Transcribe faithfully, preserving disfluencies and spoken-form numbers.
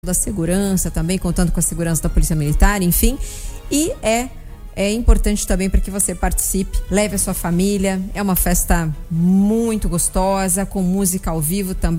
da segurança também, contando com a segurança da Polícia Militar, enfim. E é, é importante também para que você participe, leve a sua família. É uma festa muito gostosa, com música ao vivo também.